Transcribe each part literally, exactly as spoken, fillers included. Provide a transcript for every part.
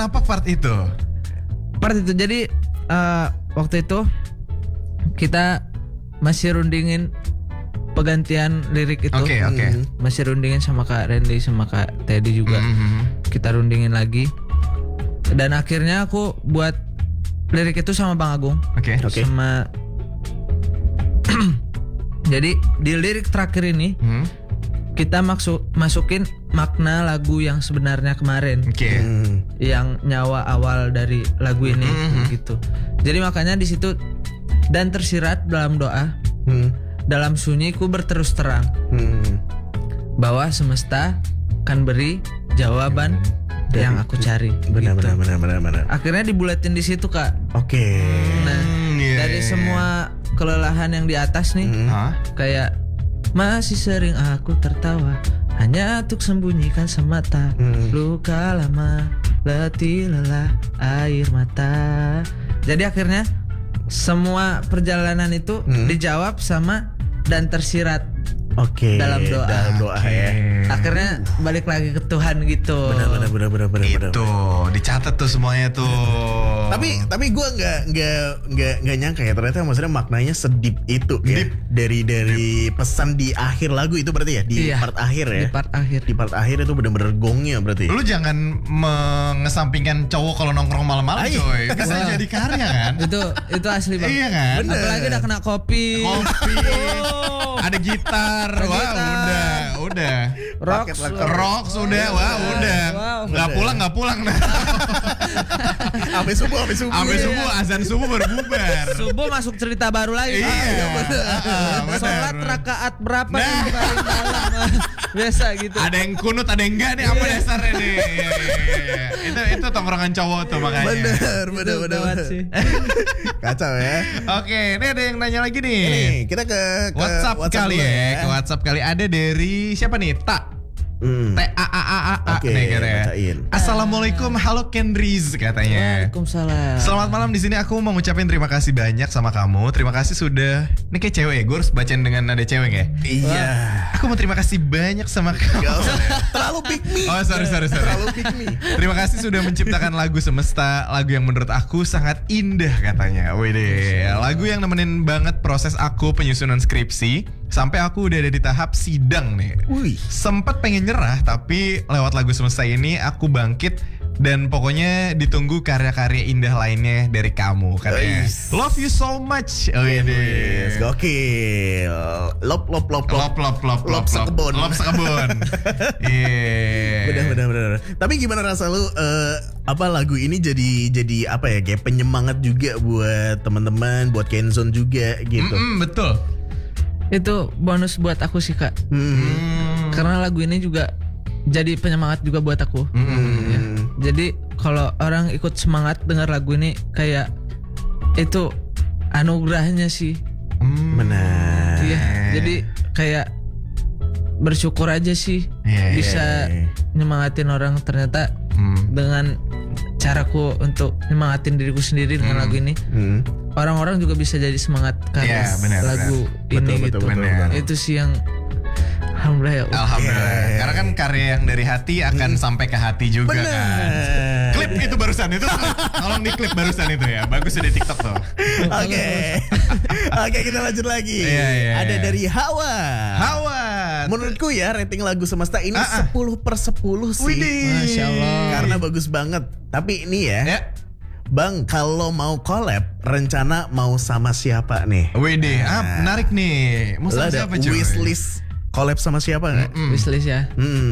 kenapa part itu? Part itu jadi uh, waktu itu kita masih rundingin penggantian lirik itu. Oke, okay, oke. Okay. Masih rundingin sama Kak Randy sama Kak Teddy juga. Mm-hmm. Kita rundingin lagi. Dan akhirnya aku buat lirik itu sama Bang Agung. Oke. Okay. Okay. Sama jadi di lirik terakhir ini hmm? kita maksud masukin makna lagu yang sebenarnya kemarin. Oke. Okay. Hmm. Yang nyawa awal dari lagu ini mm-hmm. gitu. Jadi makanya di situ dan tersirat dalam doa. Hmm. Dalam sunyi ku berterus terang. Hmm. Bahwa semesta kan beri jawaban dari, yang aku cari. Benar, gitu. benar, benar, benar, benar. Akhirnya dibulatin di situ, Kak. Oke. Okay. Nah, yeah. dari semua kelelahan yang di atas nih, hmm. kayak masih sering aku tertawa hanya untuk sembunyikan semata hmm. luka lama, letih lelah air mata. Jadi akhirnya semua perjalanan itu hmm. dijawab sama dan tersirat. Oke. Okay, dalam doa. Dalam doa okay. ya. Akhirnya balik lagi ke Tuhan gitu. Benar benar benar benar benar. Itu dicatat tuh semuanya tuh. Tapi tapi gue nggak nggak nggak nggak nyangka ya ternyata maksudnya maknanya sedip itu ya. Deep. Dari dari Deep. Pesan di akhir lagu itu berarti ya di iya, part akhir ya. Di part akhir. Di part akhir itu benar-benar gongnya berarti. Lu jangan mengesampingkan cowok kalau nongkrong malam-malam coy. Bisa wow. jadi karya kan? Itu itu asli banget. Iya kan? Bener. Apalagi udah kena kopi. Kopi. oh. Ada gitar. Wah, wow, udah, udah. Rock, rock sudah, wah, wow, udah. Wow. Gak pulang, gak pulang. Sampai subuh, sampai subuh. Sampai subuh, azan subuh berbubar. Subuh masuk cerita baru lagi. Iya. Sholat rakaat berapa nah. nih paling malam? Biasa gitu. Ada yang kunut, ada yang enggak nih, apa dasarnya nih? Iya, iya, iya. Itu itu tongkrongan cowok tuh makanya. Bener, bener, bener. sih. Kacau ya. Oke, ini ada yang nanya lagi nih. Ini kita ke, ke WhatsApp, WhatsApp kali ya. ya. Ke WhatsApp kali ada dari siapa nih? Tak. Hmm. T A A A A A okay, nih katanya. Assalamualaikum, halo Kendriz katanya. Waalaikumsalam. Selamat malam, di sini aku mau ngucapin terima kasih banyak sama kamu. Terima kasih sudah. Ini kayak cewek ya, gue harus bacain dengan nada cewek ya. Iya. Wah. Aku mau terima kasih banyak sama kamu. Terlalu pick me. Oh sorry sorry sorry. Terlalu pick me. Terima kasih sudah menciptakan lagu Semesta, lagu yang menurut aku sangat indah katanya. Wih deh, lagu yang nemenin banget proses aku penyusunan skripsi. Sampai aku udah ada di tahap sidang nih. Wih. Sempet pengen nyerah, tapi lewat lagu Semesta ini aku bangkit. Dan pokoknya ditunggu karya-karya indah lainnya dari kamu katanya. Ois. Love you so much. Oh ini. Gokil. Lop lop lop lop lop lop lop sekebun. Lop sekebun. Iya. Benar benar benar. Tapi gimana rasa lu uh, apa lagu ini jadi jadi apa ya kayak penyemangat juga buat teman-teman, buat Kenzone juga gitu. Mm-mm, betul. Itu bonus buat aku sih Kak. Mm. Karena lagu ini juga jadi penyemangat juga buat aku. Mm. Ya. Jadi kalau orang ikut semangat dengar lagu ini kayak itu anugerahnya sih. Mm. Benar. Iya. Jadi kayak bersyukur aja sih yeah, bisa yeah, yeah. nyemangatin orang ternyata mm. dengan caraku untuk nyemangatin diriku sendiri mm. dengan lagu ini. Mm. Orang-orang juga bisa jadi semangat karena yeah, bener, bener. lagu Betul, ini betul, gitu. Betul, betul. Itu sih yang alhamdulillah ya. Alhamdulillah. Yeah. Karena kan karya yang dari hati akan hmm. sampai ke hati juga bener. Kan. Klip itu barusan itu. Tolong di klip barusan itu ya. Bagus di TikTok tuh. Oke. Oke, kita lanjut lagi. Yeah, yeah, Ada yeah. dari Hawa. Hawa. Menurutku ya rating lagu Semesta ini uh-uh. sepuluh per sepuluh sih. Widih. Masya Allah. Karena bagus banget. Tapi ini ya. Yeah. Bang, kalau mau collab, rencana mau sama siapa nih? Widih, nah. ah, menarik nih. Mau sama siapa cuy? Wishlist collab sama siapa nggak? Mm-mm. Wishlist ya. Mm.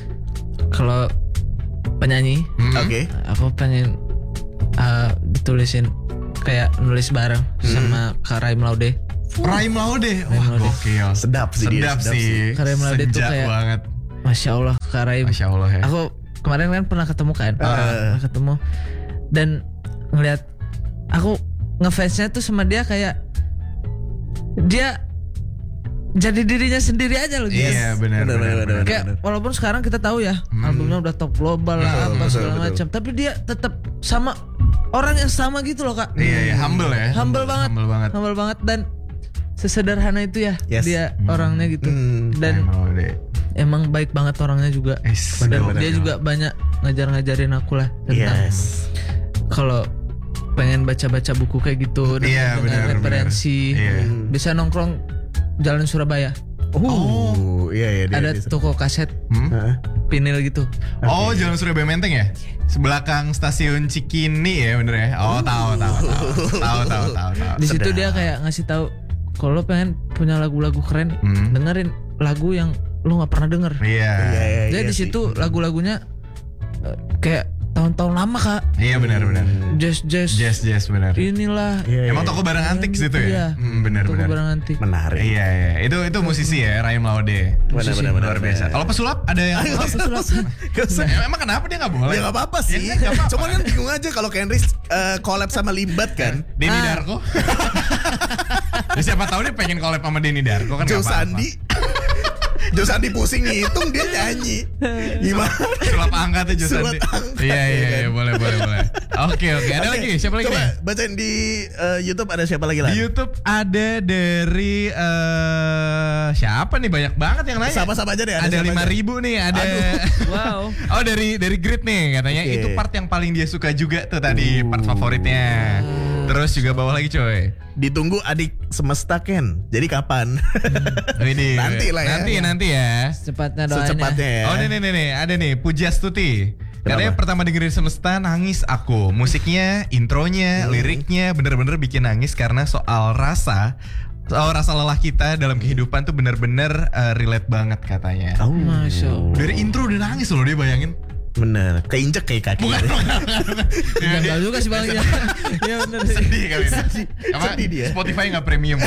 Kalau penyanyi, mm. oke. Okay. Aku pengen uh, ditulisin kayak nulis bareng mm. sama Kak Raim Laude. Raim Laude, wah gokil. Sedap sih Sedap dia, sedap sih. Kak Raim Laude tuh kayak banget. Masya Allah Kak Raim. Masya Allah ya. Aku kemarin kan pernah ketemu kan, uh. pernah ketemu dan ngelihat aku ngefansnya tuh sama dia kayak dia jadi dirinya sendiri aja loh gitu. Iya benar benar. Kayak bener. Walaupun sekarang kita tahu ya hmm. albumnya udah top global lah apa segala macam, tapi dia tetap sama orang yang sama gitu loh Kak. Iya, iya humble ya. Humble banget. Humble banget. Humble banget dan sesederhana itu ya yes. dia hmm. orangnya gitu. Hmm. Dan emang baik banget orangnya juga. Yes, Dan bener, dia bener. juga banyak ngajar-ngajarin aku lah tentang Yes. kalau pengen baca-baca buku kayak gitu Iya, dengan bener, referensi. bener. Iya. Bisa nongkrong Jalan Surabaya. Oh, iya iya dia. Ada dia- toko kaset Hmm? Heeh. vinil gitu. Oh, Jalan Surabaya Menteng ya? Sebelakang stasiun Cikini ya, bener ya? Oh, tahu, tahu, tahu, tahu, tahu, tahu, tahu. Di situ Sedap. dia kayak ngasih tahu kalau lo pengen punya lagu-lagu keren, Hmm. dengerin lagu yang lo nggak pernah denger. Iya, Iya, iya, Jadi iya di sih. situ lagu-lagunya eh, kayak tahun-tahun lama kak, iya benar, benar. jazz jazz, Jazz, jazz benar. inilah. Iya, iya. Emang toko barang antik situ ya? Iya, Hmm, benar, toko benar. barang antik. Menarik. Iya, iya. Itu itu musisi ya, Rahim Laude. Benar, benar, benar, Luar biasa. benar. Kalau pesulap ada yang Ayo, pesulap. Gak usah. Em- Emang kenapa dia nggak boleh? Ya gak apa-apa sih. Ya, nggak apa-apa. Cuman kan bingung aja kalau Kenris eh, collab sama Limbat kan. Denny Ah. Darko. Ya, siapa tahu dia pengen collab sama Denny Darko kan nggak Jo apa-apa. Sandi. Jo Sandi pusing ngitung dia nyanyi. Gimana? Sulap angka tuh Jo Sulap Sandi. angka, Iya, ya iya, kan? iya, boleh, boleh, boleh. Oke, oke. Ada Oke, lagi? Siapa lagi Coba nih? bacain di eh, YouTube ada siapa lagi lah? Di YouTube ada dari eh siapa nih, banyak banget yang nanya. Sama-sama aja deh. Ada siapa lima aja? ribu nih, ada. Wow. Oh dari dari Grid nih katanya Oke. itu part yang paling dia suka juga tuh tadi, part favoritnya. Terus juga bawa lagi coy. Ditunggu adik semesta Ken. Jadi kapan? Ini Nanti lah ya. Nanti nanti ya. Secepatnya doain ya. Secepatnya ya. Oh nih nih nih nih, ada nih Pujastuti. Katanya Kenapa? pertama dengerin Semesta nangis aku. Musiknya, intronya, Hmm. liriknya bener-bener bikin nangis karena soal rasa. Soal rasa lelah kita dalam kehidupan tuh bener-bener uh, relate banget katanya. Oh, Masya Allah. Dari intro udah nangis loh dia, bayangin. bener. Keinjek kayak kaki. Bukan, bukan, bukan. Ya, dia- Janggal juga sih palingnya. Iya bener sih. sedih kali ini. Sedih. Apa, Sedih dia. Spotify nggak premium.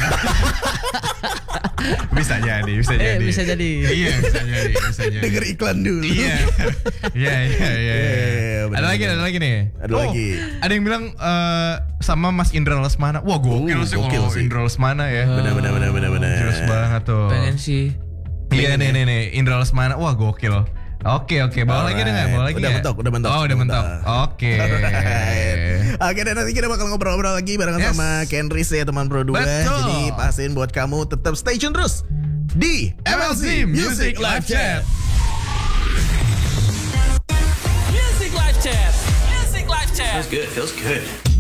Bisa jadi, bisa Eh, jadi. bisa jadi. Iya, bisa jadi, bisa jadi. Denger iklan dulu. Iya. Iya, iya, iya. Iya, benar, Ada lagi, benar. ada lagi nih. Ada lagi. Ada yang bilang eh, sama Mas Indra Lesmana. Wah, gokil Uh, sih gokil kalau sih. Indra Lesmana ya. Bener bener bener bener bener. Jelas banget tuh. Pengen sih. Iya Pengen nih ya. nih nih Indra Lesmana. Wah, gokil. Oke oke, bawa lagi deh nggak? Bawa lagi Udah nggak? mentok, udah mentok. Oh udah mentok. Oke. Alright. Oke, dan nanti kita bakal ngobrol-ngobrol lagi barengan Yes. sama Kenris ya teman Pro dua. Betul. Jadi pastiin buat kamu tetap stay tune terus di M L Z Music Live Chat. Music Live Chat. Music Live Chat. Feels good. Feels good.